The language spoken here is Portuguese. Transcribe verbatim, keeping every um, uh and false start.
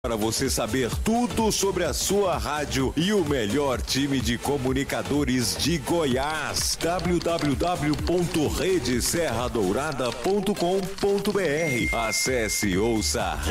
Para você saber tudo sobre a sua rádio e o melhor time de comunicadores de Goiás. w w w ponto rede serra dourada ponto com ponto b r. Acesse e ouça